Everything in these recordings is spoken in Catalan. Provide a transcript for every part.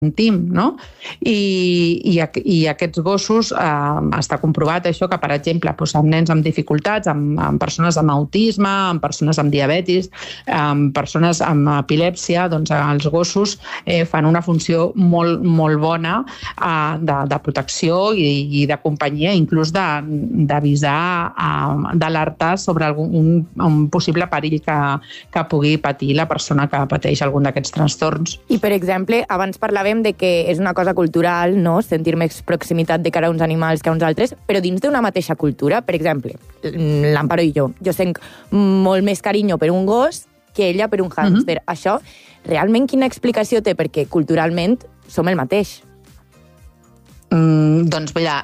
sentim, no? I aquests gossos, està comprovat això, que, per exemple, amb nens amb dificultats, amb persones amb autisme, amb persones amb diabetis, amb persones amb epilèpsia, doncs els gossos fan una funció molt, molt bona de protecció i de companyia, inclús d'avisar, d'alertar sobre un possible perill que pugui patir la persona que pateix algun d'aquests trastorns. I, per exemple, abans parlàvem de que és una cosa cultural, no?, sentir més proximitat de cara a uns animals que a uns altres, però dins d'una mateixa cultura, per exemple, l'Amparo i jo sent molt més carinyo per un gos que ella per un hàmster. Això, realment, quina explicació té? Perquè culturalment som el mateix. Doncs mira,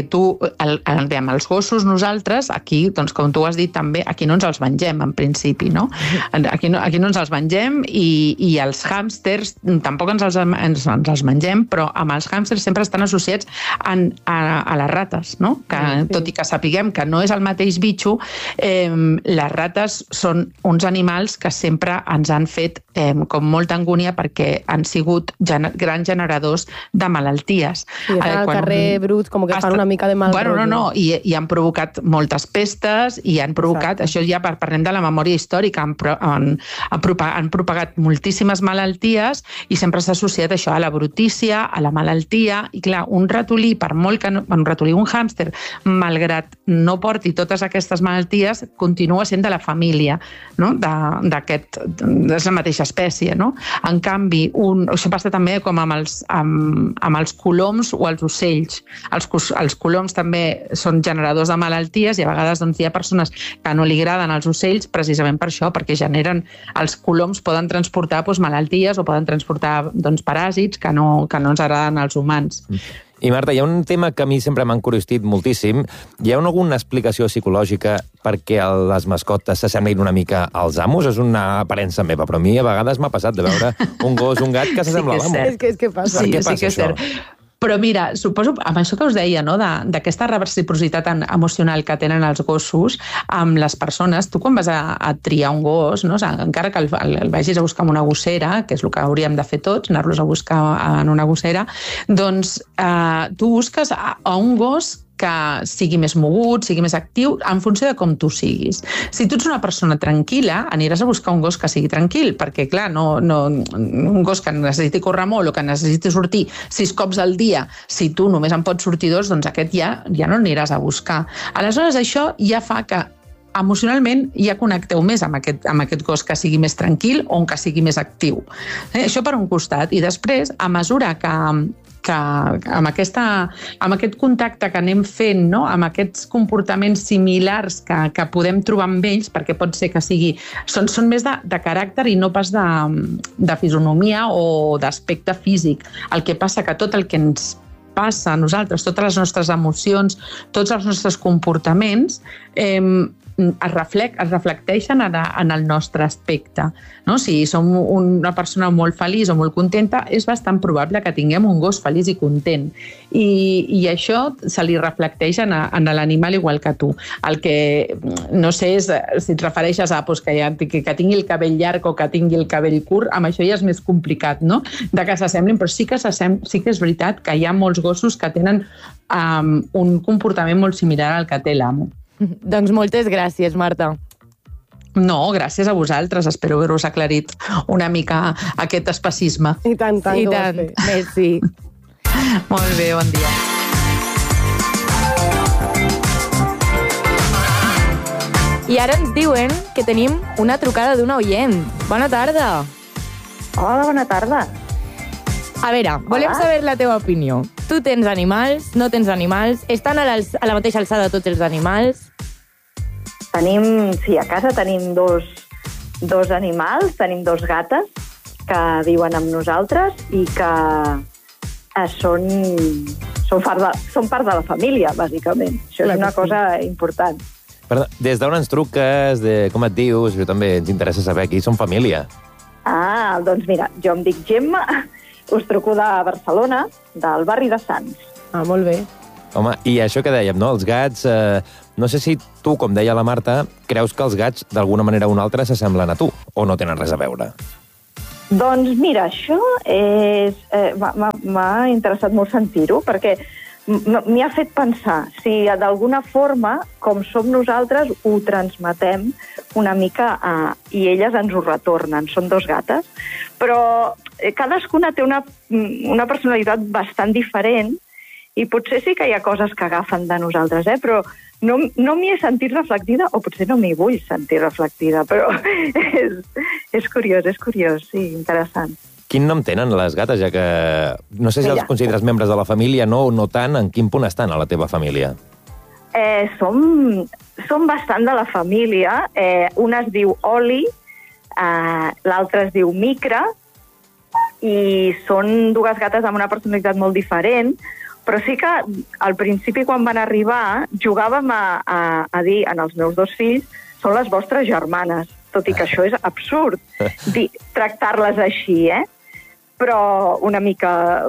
els gossos nosaltres, aquí, doncs, com tu has dit també, aquí no ens els mengem, en principi, no? Aquí no ens els mengem i els hàmsters tampoc ens els mengem, però amb els hàmsters sempre estan associats a les rates, no? Tot i que sapiguem que no és el mateix bitxo, les rates són uns animals que sempre ens han fet com molta angúnia perquè han sigut grans generadors de malalties. Al carrer bruts, com que fan una mica de mal rotllo. No, i han provocat moltes pestes i han provocat, això ja parlem de la memòria històrica, han propagat moltíssimes malalties i sempre s'ha associat això a la brutícia, a la malaltia, i clar, un ratolí, per molt que un hàmster, malgrat no porti totes aquestes malalties, continua sent de la família, no? És la mateixa espècie, no? En canvi, això passa també com amb els coloms o els ocells. Els coloms també són generadors de malalties i a vegades hi ha persones que no li agraden els ocells precisament per això, perquè els coloms poden transportar malalties o poden transportar paràsits que no ens agraden als humans. I Marta, hi ha un tema que a mi sempre m'ha encuriostit moltíssim. Hi ha alguna explicació psicològica perquè les mascotes s'assemblin una mica als amos? És una aparença meva, però a mi a vegades m'ha passat de veure un gos, un gat que s'assembla a l'amo. És que passa. Sí que és cert. Però mira, suposo, amb això que us deia, no? D'aquesta reciprocitat emocional que tenen els gossos amb les persones, tu quan vas a triar un gos, no? Encara que el vagis a buscar en una gossera, que és el que hauríem de fer tots, anar-los a buscar en una gossera, doncs tu busques a un gos que sigui més mogut, sigui més actiu, en funció de com tu siguis. Si tu ets una persona tranquil·la, aniràs a buscar un gos que sigui tranquil, perquè, clar, un gos que necessiti córrer molt o que necessiti sortir 6 cops al dia, si tu només en pots sortir 2, doncs aquest ja no aniràs a buscar. Aleshores, això ja fa que emocionalment ja connecteu més amb aquest gos que sigui més tranquil o un que sigui més actiu. Això per un costat. I després, a mesura que amb aquest contacte que anem fent, no? Amb aquests comportaments similars que podem trobar amb ells, perquè pot ser que són més de caràcter i no pas de fisonomia o d'aspecte físic. El que passa que tot el que ens passa a nosaltres, totes les nostres emocions, tots els nostres comportaments, es reflecteixen en el nostre aspecte. No? Si som una persona molt feliç o molt contenta, és bastant probable que tinguem un gos feliç i content. I això se li reflecteix en l'animal igual que tu. El que no sé és si et refereixes a que tingui el cabell llarg o que tingui el cabell curt, amb això ja és més complicat, no? De que s'assemblin, però sí que és veritat que hi ha molts gossos que tenen un comportament molt similar al que té l'amo. Doncs moltes gràcies, Marta. No, gràcies a vosaltres. Espero haver-vos aclarit una mica aquest especisme. I tant. Merci. Molt bé, bon dia. I ara ens diuen que tenim una trucada d'una oient. Bona tarda. Hola, bona tarda. A veure, volem saber la teva opinió. Tu tens animals, no tens animals? Estan a la mateixa alçada tots els animals? Sí, a casa tenim dos animals, tenim 2 gates que viuen amb nosaltres i que són part de la família, bàsicament. Això és una cosa important. Perdó, des d'on ens truques, com et dius? Jo també ens interessa saber qui són família. Doncs mira, jo em dic Gemma, us truco de Barcelona, del barri de Sants. Molt bé. Home, i això que dèiem, no? Els gats... No sé si tu, com deia la Marta, creus que els gats, d'alguna manera o una altra, s'assemblen a tu, o no tenen res a veure? Doncs mira, això m'ha interessat molt sentir-ho, perquè m'hi ha fet pensar si d'alguna forma, com som nosaltres, ho transmetem una mica i elles ens ho retornen. Són dos gates, però cadascuna té una personalitat bastant diferent i potser sí que hi ha coses que agafen de nosaltres, però no m'hi he sentit reflectida, o potser no m'hi vull sentir reflectida, però és curiós, sí, interessant. Quin nom tenen les gates, ja que no sé si els consideres membres de la família, no tant, en quin punt estan a la teva família? Som bastant de la família. Una es diu Oli, l'altra es diu Micra, i són dues gates amb una personalitat molt diferent, però sí que al principi, quan van arribar, jugàvem a dir als meus dos fills, són les vostres germanes, tot i que això és absurd, tractar-les així, però una mica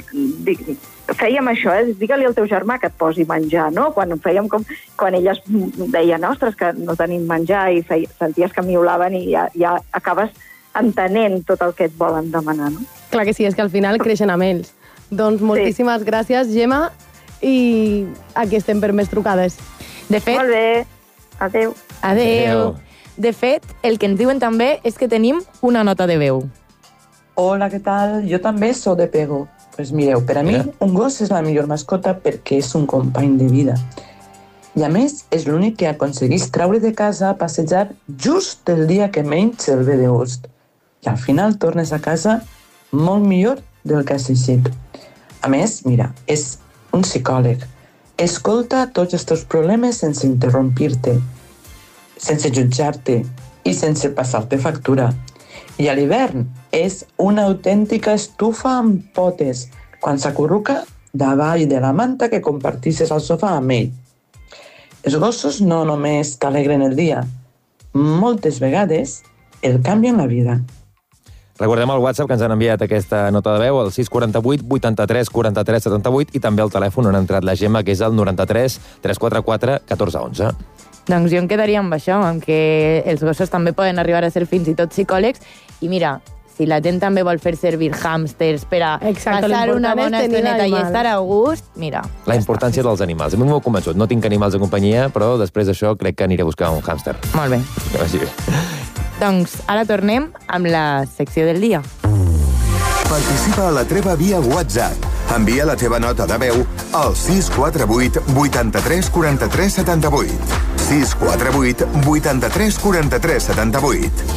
fèiem això, digue-li al teu germà que et posi menjar, no? Quan elles deien, ostres, que no tenim menjar, i senties que miolaven i ja acabes entenent tot el que et volen demanar, no? Clar que sí, és que al final creixen amb ells. Doncs moltíssimes gràcies, Gemma, i aquí estem per més trucades. De fet... Molt bé, adéu. Adéu. De fet, el que ens diuen també és que tenim una nota de veu. Hola, què tal? Jo també sóc de Pego. Pues mireu, per a mi un gos és la millor mascota perquè és un company de vida. I a més, és l'únic que aconseguís treure de casa a passejar just el dia que menys el ve de gust. I al final tornes a casa molt millor del que has eixit. A més, mira, és un psicòleg. Escolta tots els teus problemes sense interrompir-te, sense jutjar-te i sense passar-te factura. I a l'hivern és una autèntica estufa amb potes quan s'acurruca davall de la manta que compartisses al sofà amb ell. Els gossos no només t'alegren el dia, moltes vegades el canvien la vida. Recordem el WhatsApp que ens han enviat aquesta nota de veu, el 648 83 43 78, i també el telèfon on ha entrat la Gemma, que és el 93 344 14 11. Doncs jo em quedaria amb això, amb que els gossos també poden arribar a ser fins i tot psicòlegs. I mira, si la gent també vol fer servir hàmsters per a passar una bona estoneta i estar a gust, mira. La importància dels animals. A mi m'ho convençut. No tinc animals de companyia, però després d'això crec que aniré a buscar un hàmster. Molt bé. Que vagi bé. Doncs ara tornem amb la secció del dia. Participa a la treva via WhatsApp. Envia la teva nota de veu al 648 83 43 78. 648 83 43 78.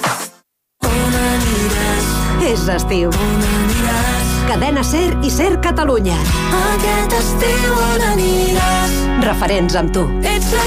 És estiu. Cadena Ser i Ser Catalunya. Aquest estiu on aniràs? Referents amb tu.